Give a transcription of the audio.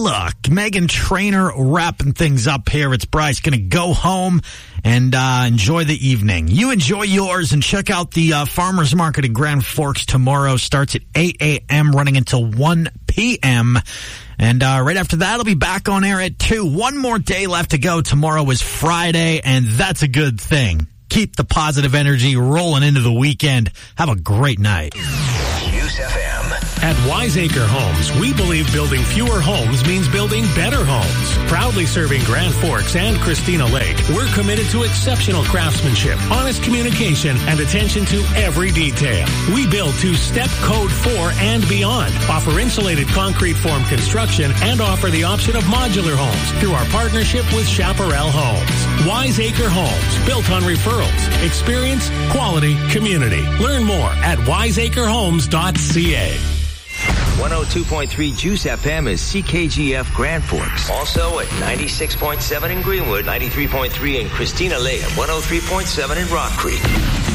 look, Meghan Trainor wrapping things up here. It's Bryce going to go home and enjoy the evening. You enjoy yours and check out the Farmers Market in Grand Forks tomorrow. Starts at 8 a.m. running until 1 p.m. And right after that, I'll be back on air at 2. One more day left to go. Tomorrow is Friday, and that's a good thing. Keep the positive energy rolling into the weekend. Have a great night. News FM. At Wiseacre Homes, we believe building fewer homes means building better homes. Proudly serving Grand Forks and Christina Lake, we're committed to exceptional craftsmanship, honest communication, and attention to every detail. We build to STEP Code 4 and beyond, offer insulated concrete form construction, and offer the option of modular homes through our partnership with Chaparral Homes. Wiseacre Homes, built on referrals, experience, quality, community. Learn more at wiseacrehomes.ca. 102.3 Juice FM is CKGF Grand Forks. Also at 96.7 in Greenwood, 93.3 in Christina Lake, and 103.7 in Rock Creek.